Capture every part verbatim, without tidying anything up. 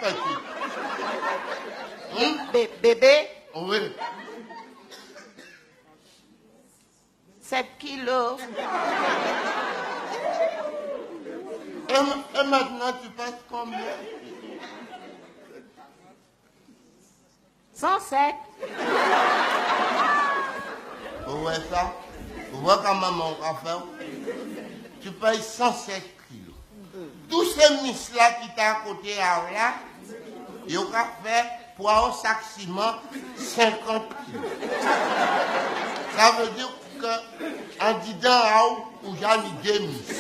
petit. Hum? Bébé? Oui. sept kilos. Et, et maintenant, tu pèses combien? cent sept. Vous voyez ça? Vous voyez quand maman va faire? Tu payes cent sept kilos. Tous ces miss-là qui t'ont à côté là, ils ont fait pour un sac ciment cinquante kilos. Ça veut dire qu'un didant ou j'en ai deux miss.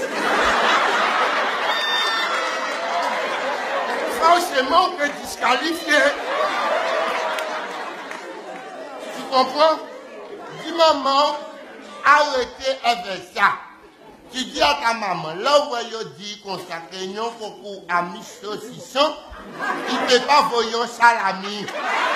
Forcément, on peut disqualifier. Tu comprends? Dis maman, arrêtez avec ça. Tu dis à ta maman, là où elle dit qu'on s'accrégne pour amis saucisson, il ne peut pas voyer salami.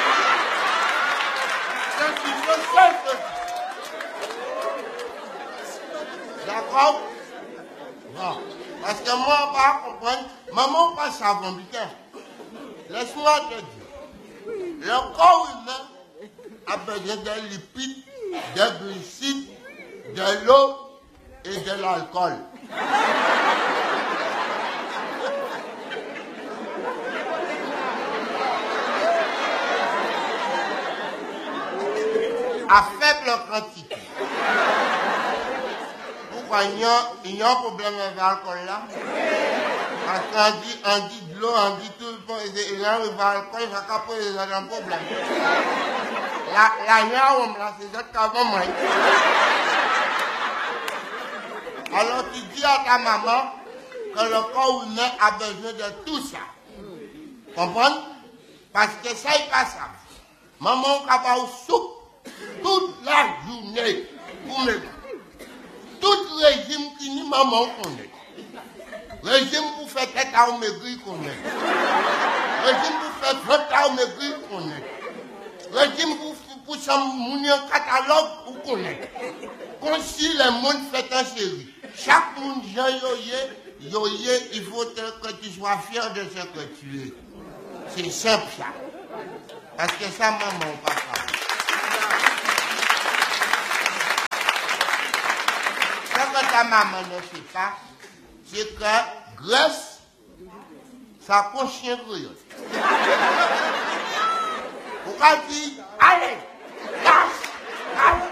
D'accord? Bon. Parce que moi, on va comprendre. Maman, passe avant, putain. Laisse-moi te dire. Le corps humain a besoin de lipides, de glucides, de l'eau et de l'alcool. À faible quantité. Pourquoi il y a, il y a un problème avec l'alcool là? Parce qu'on dit, on dit de l'eau, on dit tout le temps, il y a un alcool, il va capoter un problème. La, la niaoum là, c'est ça qu'avant moi. Alors tu dis à ta maman que le corps humain a besoin de tout ça. Comprends? Parce que ça, il passe ça. Maman, on va au soupe toute la journée pour me. Tout régime qui ni maman connaît. Régime pour faire tête à maigrir connaît. Régime pour faire vingt à maigrir connaît. Régime pour pour s'amounir un catalogue pour connaître. Quand si le monde fait un série. Chaque monde, Jean Yoye, Yoye, il faut que tu sois fier de ce que tu es. C'est simple ça. Parce que ça, maman, papa. Ce que ta maman ne sait pas, c'est que Grèce, ça conscient créole. Pourquoi dit, allez, lâche, lâche.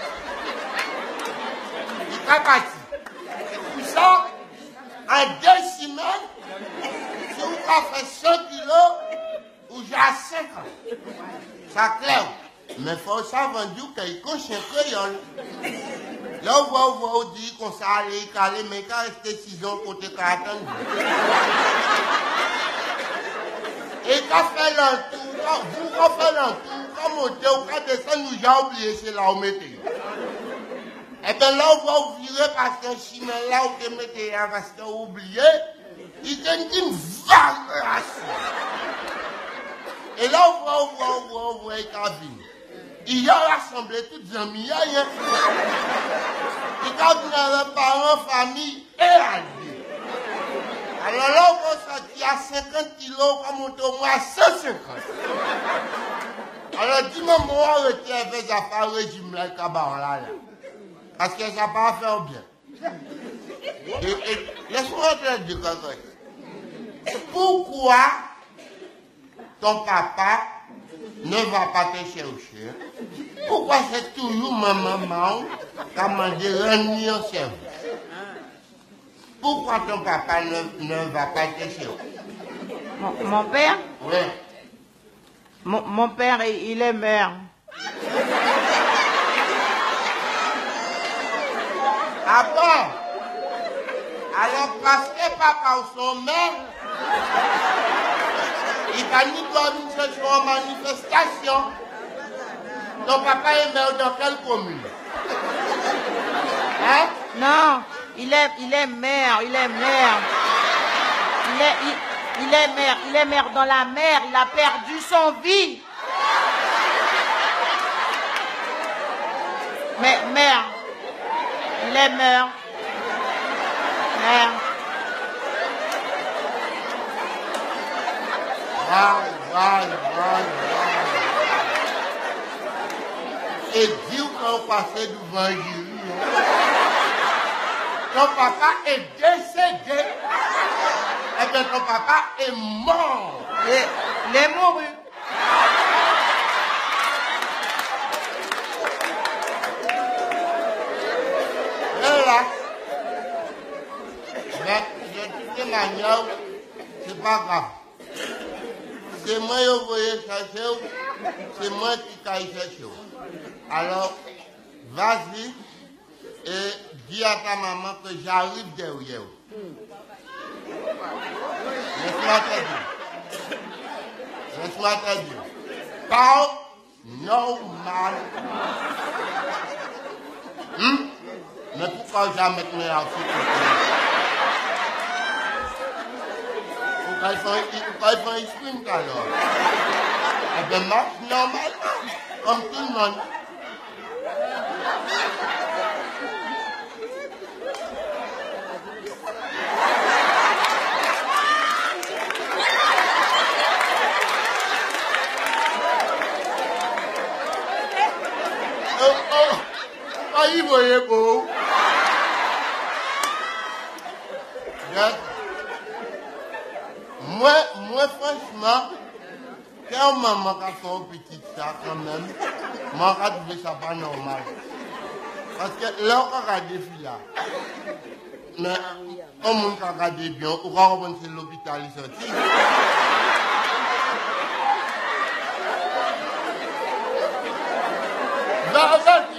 Il est parti. Pour ça, en deux semaines, si vous avez fait cent kilos, ou j'ai cinquante. Ça clair. Mais il faut savoir qu'il conscient créole. Là, on va vous dire qu'on s'est allé caler, mais qu'à rester six ans côté qu'à attendre. Et quand fait l'entour, vous quand fait l'entour, quand montez ou quand descendez, nous j'ai oublié, c'est là où mettez. Et bien là, on va vous virer parce que si là où vous mettez, parce que vous oubliez, il y a une variation. Et là, on va vous voir, on va vous voir, cabine. Il a rassemblé toutes les amis, il a rien. Il a donné les parents, famille et alliés. Alors là, on va sortir à cinquante kilos, on va monter au moins à cent cinquante. Alors dis-moi, moi, arrêtez avec les affaires régime là, cabaret là. Parce que ça va pas faire bien. Et, et laisse-moi te dire quelque chose. Pourquoi ton papa ne va pas te chercher? Pourquoi c'est toujours ma maman qui a demandé rendre au service? Pourquoi ton papa ne, ne va pas te chercher? Mon, mon père? Oui. Mon, mon père, il est maire. Ah bon? Alors parce que papa ou son maire, il va nous donner une session en manifestation. Ton papa est maire dans quelle commune? Hein? Non, il est, il est maire, il est maire. Il est, il, il est maire, il est maire dans la mer, il a perdu son vie. Mais maire, il est maire. Maire. Vai, vai, vai, vai. Et dire qu'on passait devant Julie. Ton papa est décédé. Eh bien, ton papa est mort. Et, il est mouru. Et là, mais de toute manière, c'est pas grave. C'est moi qui voulais chercher, c'est moi qui t'ai cherché. Alors, vas-y et dis à ta maman que j'arrive derrière. Laisse-moi te dire. Laisse-moi te dire. Parle normal. Hum? Mais pourquoi jamais te mettre en Pourquoi ils font un sprint alors? Eh bien, marche normal, comme tout le monde. Oh, oh, oh, il voyait beau. Moi, moi, franchement, quand maman a fait un petit ça quand même, moi, je trouve ça pas normal. Parce que là, on a des filles là. Mais, on a regardé bien, on va reprendre l'hôpital, il sorti. Va, va,